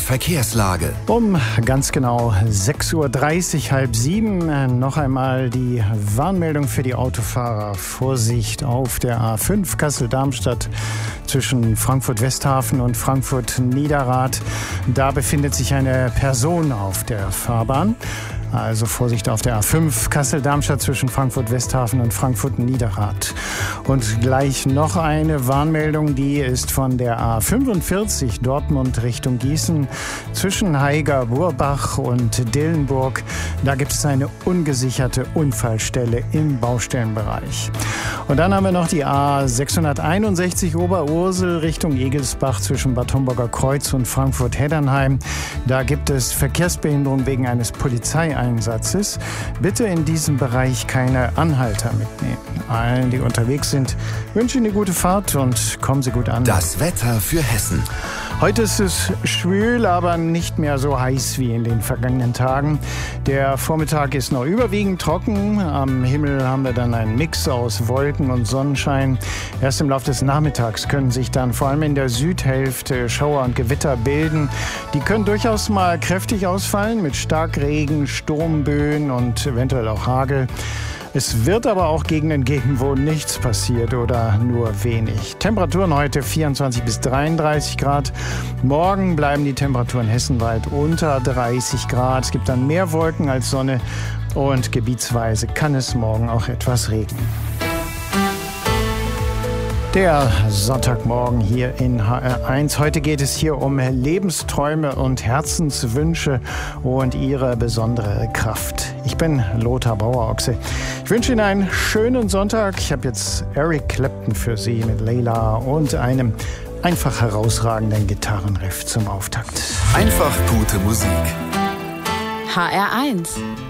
Verkehrslage. Um ganz genau 6.30 Uhr, halb sieben, noch einmal die Warnmeldung für die Autofahrer. Vorsicht auf der A5 Kassel-Darmstadt zwischen Frankfurt-Westhafen und Frankfurt-Niederrad. Da befindet sich eine Person auf der Fahrbahn. Also Vorsicht auf der A5 Kassel-Darmstadt zwischen Frankfurt-Westhafen und Frankfurt-Niederrad. Und gleich noch eine Warnmeldung, die ist von der A45 Dortmund Richtung Gießen zwischen Haiger-Burbach und Dillenburg. Da gibt es eine ungesicherte Unfallstelle im Baustellenbereich. Und dann haben wir noch die A661 Oberursel Richtung Egelsbach zwischen Bad Homburger Kreuz und Frankfurt-Heddernheim. Da gibt es Verkehrsbehinderung wegen eines Polizeieinsatzes. Bitte in diesem Bereich keine Anhalter mitnehmen. Allen, die unterwegs sind, wünsche Ihnen eine gute Fahrt und kommen Sie gut an. Das Wetter für Hessen. Heute ist es schwül, aber nicht mehr so heiß wie in den vergangenen Tagen. Der Vormittag ist noch überwiegend trocken. Am Himmel haben wir dann einen Mix aus Wolken und Sonnenschein. Erst im Laufe des Nachmittags können sich dann vor allem in der Südhälfte Schauer und Gewitter bilden. Die können durchaus mal kräftig ausfallen mit Starkregen, Sturmböen und eventuell auch Hagel. Es wird aber auch Gegenden geben, wo nichts passiert oder nur wenig. Temperaturen heute 24 bis 33 Grad. Morgen bleiben die Temperaturen hessenweit unter 30 Grad. Es gibt dann mehr Wolken als Sonne und gebietsweise kann es morgen auch etwas regnen. Der Sonntagmorgen hier in HR1. Heute geht es hier um Lebensträume und Herzenswünsche und ihre besondere Kraft. Ich bin Lothar Bauer-Ochse. Ich wünsche Ihnen einen schönen Sonntag. Ich habe jetzt Eric Clapton für Sie mit Layla und einem einfach herausragenden Gitarrenriff zum Auftakt. Einfach gute Musik. HR1